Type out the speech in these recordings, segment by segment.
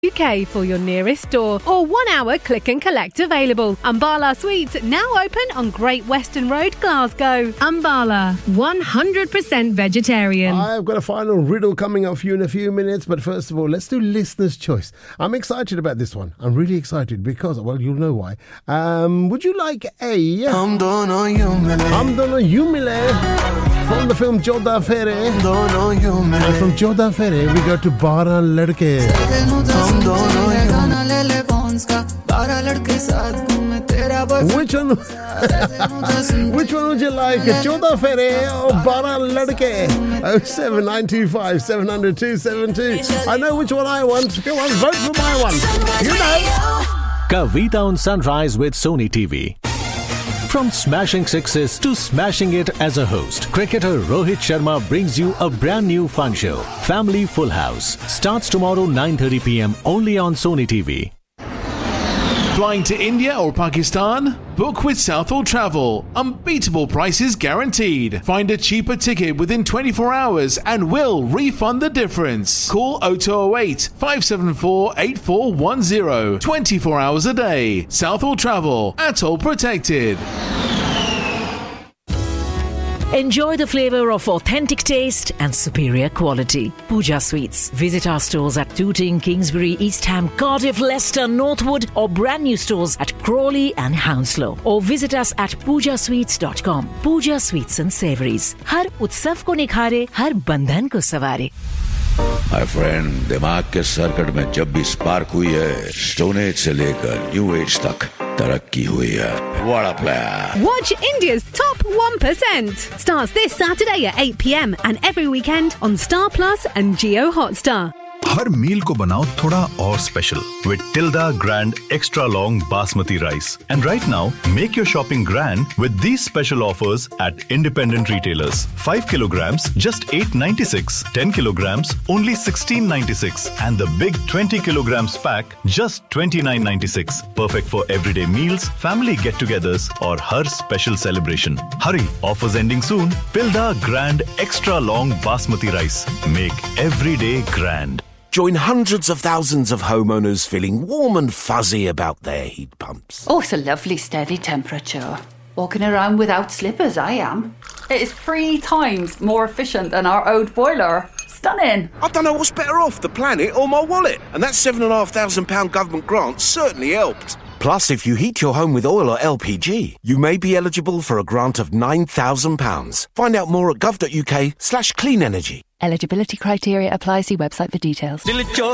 UK for your nearest store or 1 hour click and collect available. Umbala Sweets now open on Great Western Road, Glasgow. Umbala, 100% vegetarian. I've got a final riddle coming up for you in a few minutes, but first of all, let's do listener's choice. I'm excited about this one. I'm really excited because, well, you'll know why. Would you like a Hum Dono You Mile from the film Joda Fere? And from Joda Fere, we go to Bara Ladke. Which one? Which one would you like? Joda Fere or Bara Ladke? 07925 700 272. I know which one I want. Come on, vote for my one. You know. Kavita on Sunrise with Sony TV. From smashing sixes to smashing it as a host, cricketer Rohit Sharma brings you a brand new fun show. Family Full House starts tomorrow 9:30 p.m. only on Sony TV. Flying to India or Pakistan? Book with Southall Travel. Unbeatable prices guaranteed. Find a cheaper ticket within 24 hours and we'll refund the difference. Call 0208 574 8410. 24 hours a day. Southall Travel. Atoll protected. Enjoy the flavor of authentic taste and superior quality. Pooja Sweets. Visit our stores at Tooting, Kingsbury, East Ham, Cardiff, Leicester, Northwood, or brand new stores at Crawley and Hounslow. Or visit us at poojasweets.com. Pooja Sweets and Savories. हर उत्सव को निखारे, हर बंधन को सवारे. My friend, दिमाग के circuit में जब भी स्पार्क हुई है, स्टोन एज से लेकर न्यू एज तक तरक्की हुई है. What a player! Watch India's Top 1%. Starts this Saturday at 8 p.m. and every weekend on Star Plus and Jio Hotstar. हर मील को बनाओ थोड़ा और special with Tilda Grand Extra Long Basmati Rice. And right now, make your shopping grand with these special offers at independent retailers. 5 kilograms, just $8.96. 10 kilograms, only $16.96. And the big 20 kilograms pack, just $29.96. Perfect for everyday meals, family get-togethers, or her special celebration. Hurry, offers ending soon. Tilda Grand Extra Long Basmati Rice. Make every day grand. Join hundreds of thousands of homeowners feeling warm and fuzzy about their heat pumps. Oh, it's a lovely steady temperature. Walking around without slippers, I am. It is 3 times more efficient than our old boiler. Stunning. I don't know what's better off, the planet or my wallet. And that £7,500 government grant certainly helped. Plus, if you heat your home with oil or LPG, you may be eligible for a grant of £9,000. Find out more at gov.uk/clean energy. Eligibility criteria apply. See website for details.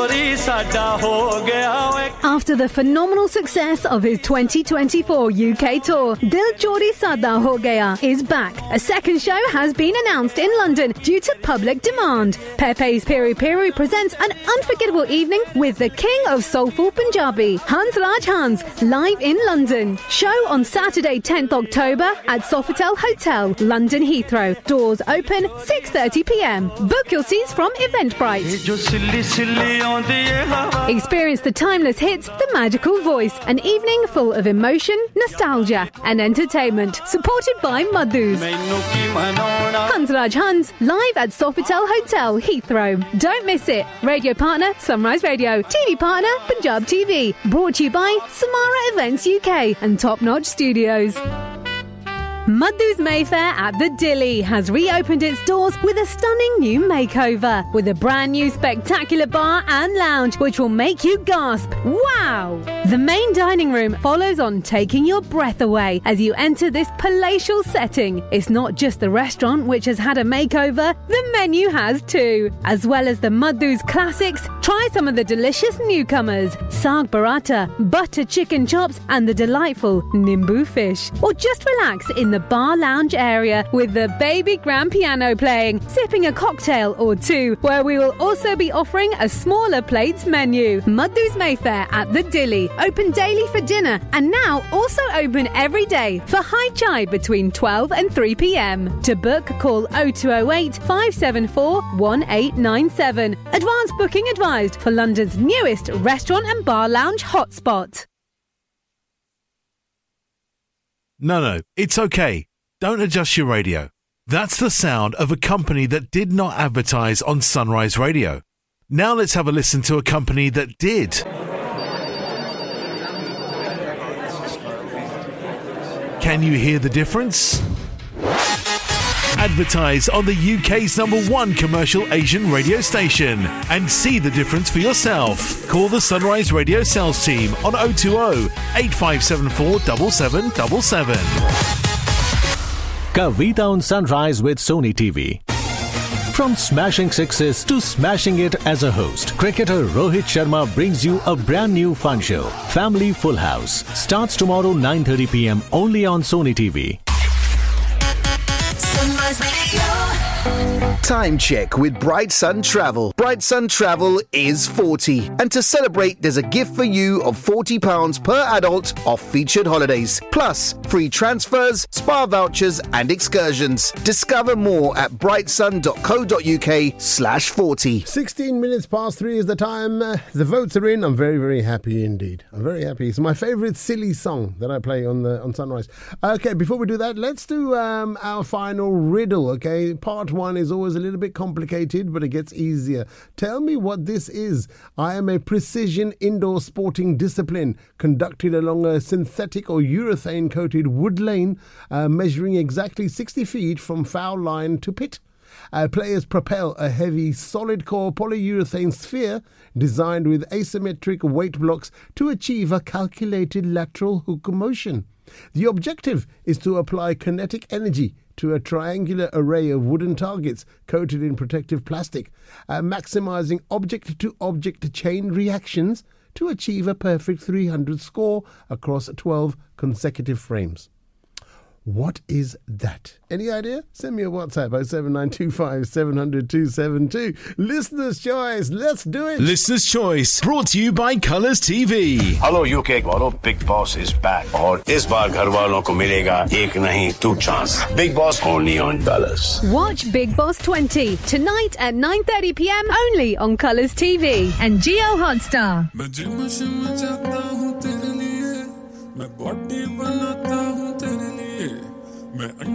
After the phenomenal success of his 2024 UK tour, Dil Chori Sada Ho Gaya is back. A second show has been announced in London due to public demand. Pepe's Piri Piri presents an unforgettable evening with the king of soulful Punjabi, Hans Raj Hans, live in London. Show on Saturday 10th October at Sofitel Hotel, London Heathrow. Doors open 6:30 p.m. Book your seats from Eventbrite. Experience the timeless hits, the magical voice, an evening full of emotion, nostalgia and entertainment. Supported by Madhus. Hans Raj Hans, live at Sofitel Hotel, Heathrow. Don't miss it. Radio partner, Sunrise Radio. TV partner, Punjab TV. Brought to you by Samara Events UK and Top Notch Studios. Madhu's Mayfair at the Dilly has reopened its doors with a stunning new makeover, with a brand new spectacular bar and lounge which will make you gasp. Wow! The main dining room follows on, taking your breath away as you enter this palatial setting. It's not just the restaurant which has had a makeover, the menu has too. As well as the Madhu's classics, try some of the delicious newcomers, Saag Paratha, butter chicken chops and the delightful Nimbu fish. Or just relax in the bar lounge area with the baby grand piano playing, sipping a cocktail or two, where we will also be offering a smaller plates menu. Madhu's Mayfair at the Dilly, open daily for dinner and now also open every day for high chai between 12 and 3 p.m. To book, call 0208 574 1897. Advance booking advised for London's newest restaurant and bar lounge hotspot. No, it's okay. Don't adjust your radio. That's the sound of a company that did not advertise on Sunrise Radio. Now let's have a listen to a company that did. Can you hear the difference? Advertise on the UK's #1 commercial Asian radio station and see the difference for yourself. Call the Sunrise Radio sales team on 020 8574 7777. Kavita on Sunrise with Sony TV. From smashing sixes to smashing it as a host, cricketer Rohit Sharma brings you a brand new fun show, Family Full House. Starts tomorrow 9:30 p.m. only on Sony TV. Time check with Bright Sun Travel. Bright Sun Travel is 40. And to celebrate, there's a gift for you of £40 per adult off featured holidays. Plus, free transfers, spa vouchers and excursions. Discover more at brightsun.co.uk/40. 16 minutes past 3 is the time. The votes are in. I'm very, very happy indeed. I'm very happy. It's my favourite silly song that I play on Sunrise. Okay, before we do that, let's do our final riddle, okay? Part 1 is always a little bit complicated, but it gets easier. Tell me what this is. I am a precision indoor sporting discipline conducted along a synthetic or urethane-coated wood lane measuring exactly 60 feet from foul line to pit. Players propel a heavy solid-core polyurethane sphere designed with asymmetric weight blocks to achieve a calculated lateral hook motion. The objective is to apply kinetic energy to a triangular array of wooden targets coated in protective plastic, maximizing object-to-object chain reactions to achieve a perfect 300 score across 12 consecutive frames. What is that? Any idea? Send me a WhatsApp 07925 700 272. Listener's Choice. Let's do it. Listener's Choice brought to you by Colours TV. Hello UK वालों, Big Boss is back. और इस बार घर वालों को मिलेगा एक नहीं 2 chance. Big Boss only on Colours. Watch Big Boss 20 tonight at 9:30 p.m. only on Colours TV and Geo Hotstar. मैं जिम शिम जाता हूँ तेरे लिए, मैं बॉडी बनाता हूँ तेरे लिए, मैं